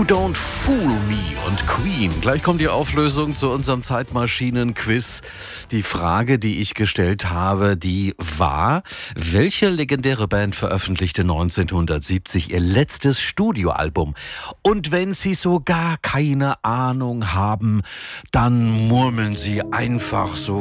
You Don't Fool Me und Queen. Gleich kommt die Auflösung zu unserem Zeitmaschinen-Quiz. Die Frage, die ich gestellt habe, die war: Welche legendäre Band veröffentlichte 1970 ihr letztes Studioalbum? Und wenn Sie so gar keine Ahnung haben, dann murmeln Sie einfach so